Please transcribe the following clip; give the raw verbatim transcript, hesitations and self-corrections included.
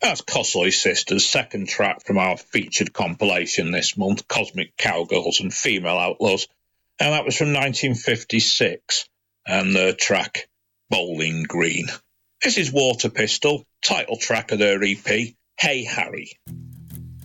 That's Cosloy Sisters' second track from our featured compilation this month, Cosmic Cowgirls and Female Outlaws, and that was from nineteen fifty-six, and the track Bowling Green. This is Water Pistol, title track of their E P, Hey Harry.